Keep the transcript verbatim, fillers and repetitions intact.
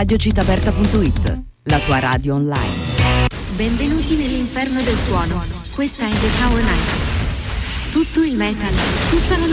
radio cittaaperta punto it, la tua radio online. Benvenuti nell'inferno del suono. Questa è The Tower Night. Tutto il metal, tutta la